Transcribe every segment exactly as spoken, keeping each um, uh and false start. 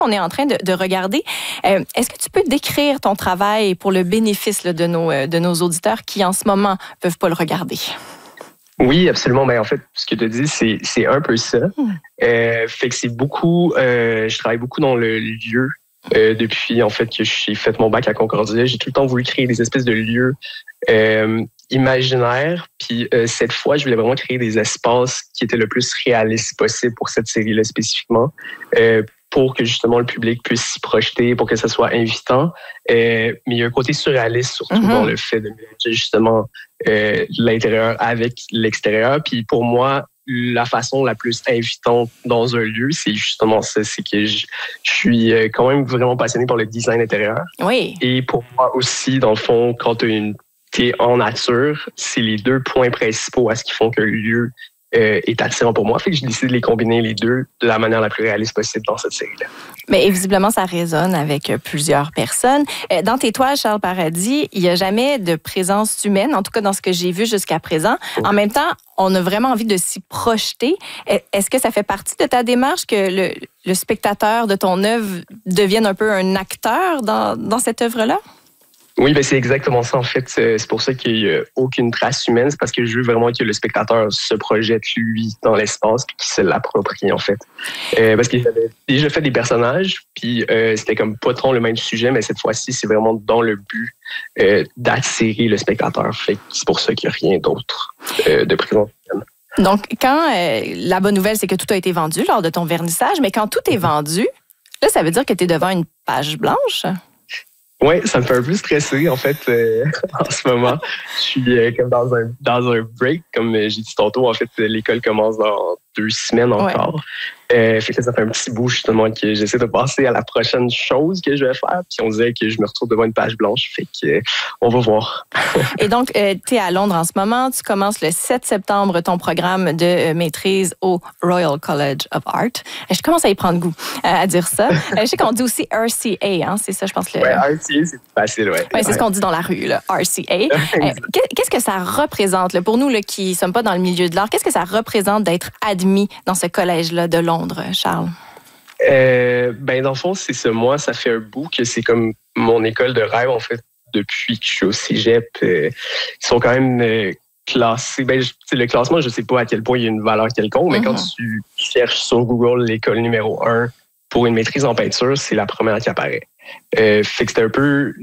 On est en train de, de regarder. Euh, est-ce que tu peux décrire ton travail pour le bénéfice là, de, nos, de nos auditeurs qui, en ce moment, ne peuvent pas le regarder? Oui, absolument. Ben, en fait, ce que tu dis, c'est, c'est un peu ça. Mm. Euh, fait que c'est beaucoup... Euh, je travaille beaucoup dans le lieu. Euh, depuis, en fait, que j'ai fait mon bac à Concordia, j'ai tout le temps voulu créer des espèces de lieux euh, imaginaires. Puis euh, cette fois, je voulais vraiment créer des espaces qui étaient le plus réalistes possible pour cette série-là spécifiquement, euh, pour que justement le public puisse s'y projeter, pour que ça soit invitant. Euh, mais il y a un côté surréaliste, surtout mm-hmm. dans le fait de mélanger justement euh, l'intérieur avec l'extérieur. Puis pour moi, la façon la plus invitante dans un lieu, c'est justement ça, c'est que je, je suis quand même vraiment passionné par le design intérieur. Oui. Et pour moi aussi, dans le fond, quand tu une, es en nature, c'est les deux points principaux à ce qui font que le lieu euh, est attirant pour moi. Fait que j'ai décidé de les combiner les deux de la manière la plus réaliste possible dans cette série-là. Mais visiblement, ça résonne avec plusieurs personnes. Dans tes toiles, Charles Paradis, il n'y a jamais de présence humaine, en tout cas dans ce que j'ai vu jusqu'à présent. Oui. En même temps, on a vraiment envie de s'y projeter. Est-ce que ça fait partie de ta démarche que le, le spectateur de ton œuvre devienne un peu un acteur dans, dans cette œuvre-là? Oui, ben c'est exactement ça, en fait. C'est pour ça qu'il n'y a aucune trace humaine. C'est parce que je veux vraiment que le spectateur se projette, lui, dans l'espace puis qu'il se l'approprie, en fait. Euh, parce qu'il avait déjà fait des personnages, puis euh, c'était comme pas trop le même sujet, mais cette fois-ci, c'est vraiment dans le but euh, d'attirer le spectateur. Fait que c'est pour ça qu'il n'y a rien d'autre euh, de présent. Donc, quand euh, la bonne nouvelle, c'est que tout a été vendu lors de ton vernissage, mais quand tout est vendu, là, ça veut dire que tu es devant une page blanche? Oui, ça me fait un peu stresser, en fait, euh, en ce moment. Je suis euh, comme dans un, dans un break, comme j'ai dit tantôt. En fait, l'école commence dans deux semaines encore. Ouais. Euh, fait que ça fait un petit bout, justement, que j'essaie de passer à la prochaine chose que je vais faire. Puis on dirait que je me retrouve devant une page blanche. Fait que, euh, on va voir. Et donc, euh, tu es à Londres en ce moment. Tu commences le sept septembre ton programme de maîtrise au Royal College of Art. Je commence à y prendre goût, euh, à dire ça. Je sais qu'on dit aussi R C A, hein, c'est ça, je pense. Le... Oui, R C A, c'est facile, oui. Ouais, c'est ouais. ce qu'on dit dans la rue, là, R C A. euh, qu'est-ce que ça représente, là, pour nous là, qui ne sommes pas dans le milieu de l'art, qu'est-ce que ça représente d'être admis dans ce collège-là de Londres, Charles? Euh, ben, dans le fond, c'est ça. Moi, ça fait un bout que c'est comme mon école de rêve, en fait, depuis que je suis au cégep. Euh, ils sont quand même euh, classés. Ben, je, le classement, je ne sais pas à quel point il y a une valeur quelconque, mais mm-hmm. quand tu cherches sur Google l'école numéro un pour une maîtrise en peinture, c'est la première qui apparaît. Euh, fait que c'était un peu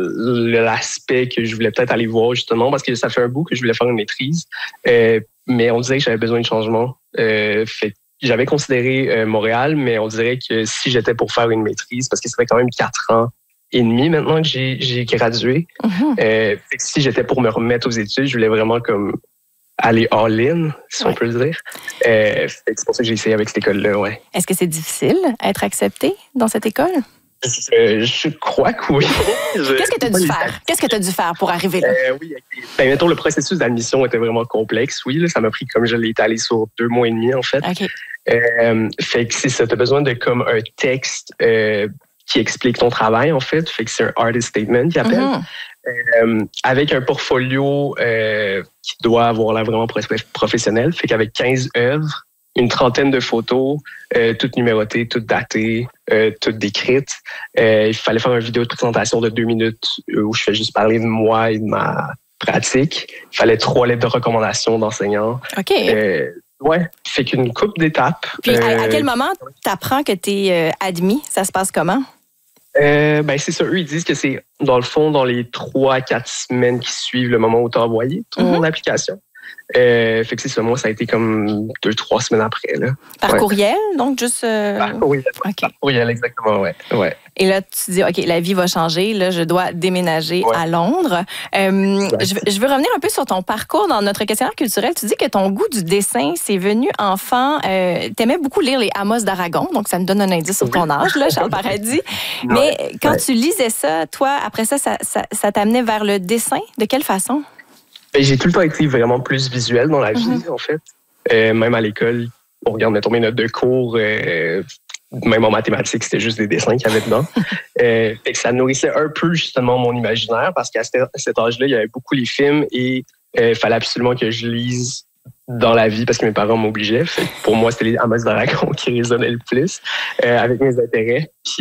l'aspect que je voulais peut-être aller voir, justement, parce que ça fait un bout que je voulais faire une maîtrise, euh, mais on disait que j'avais besoin de changement. Euh, fait que j'avais considéré euh, Montréal, mais on dirait que si j'étais pour faire une maîtrise, parce que ça fait quand même quatre ans et demi maintenant que j'ai, j'ai gradué, mm-hmm. euh, fait que si j'étais pour me remettre aux études, je voulais vraiment comme aller all-in, si ouais. on peut le dire. Euh, c'est pour ça que j'ai essayé avec cette école-là, ouais. Est-ce que c'est difficile d'être accepté dans cette école? Euh, je crois que oui. Je... Qu'est-ce que tu as dû faire? Qu'est-ce que tu as dû faire pour arriver là? Euh, oui, okay. ben, mettons, le processus d'admission était vraiment complexe. Oui, là, ça m'a pris, comme je l'ai étalé sur deux mois et demi, en fait. Okay. Euh, fait que c'est ça, tu as besoin de comme un texte euh, qui explique ton travail, en fait. Fait que c'est un artist statement qu'ils appellent. Mm-hmm. Euh, avec un portfolio euh, qui doit avoir l'air vraiment professionnel. Fait qu'avec quinze œuvres, une trentaine de photos, euh, toutes numérotées, toutes datées, euh, toutes décrites. Euh, il fallait faire une vidéo de présentation de deux minutes où je fais juste parler de moi et de ma pratique. Il fallait trois lettres de recommandation d'enseignants. OK. Euh, ouais, fait qu'une couple d'étapes. Puis à, à quel moment tu apprends que tu es euh, admis? Ça se passe comment? Euh, ben c'est ça, eux, ils disent que c'est, dans le fond, dans les trois à quatre semaines qui suivent le moment où tu as envoyé ton mm-hmm. application. Euh, fait que c'est ça, moi, ça a été comme deux, trois semaines après. Là. Par ouais. courriel, donc juste... Euh... Par courriel, okay. Par courriel, exactement, ouais. ouais. Et là, tu dis, OK, la vie va changer, là, je dois déménager ouais. à Londres. Euh, je, je veux revenir un peu sur ton parcours dans notre questionnaire culturel. Tu dis que ton goût du dessin, c'est venu enfant. Euh, tu aimais beaucoup lire les Amos d'Aragon, donc ça me donne un indice sur ton âge, là, Charles Paradis. Mais ouais. quand ouais. tu lisais ça, toi, après ça, ça, ça, ça t'amenait vers le dessin? De quelle façon? J'ai tout le temps été vraiment plus visuel dans la vie, mm-hmm. en fait. Euh, même à l'école, on regarde, mettons, mes notes de cours, euh, même en mathématiques, c'était juste des dessins qu'il y avait dedans. euh, fait que ça nourrissait un peu, justement, mon imaginaire, parce qu'à cet, cet âge-là, il y avait beaucoup les films et il euh, fallait absolument que je lise dans la vie parce que mes parents m'obligeaient. Fait que pour moi, c'était les Amos d'Aragon qui résonnaient le plus euh, avec mes intérêts. Puis